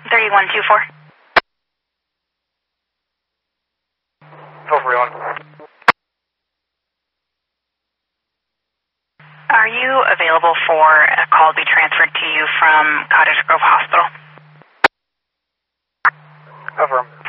3124. 441. Are you available for a call to be transferred to you from Cottage Grove Hospital? Affirm.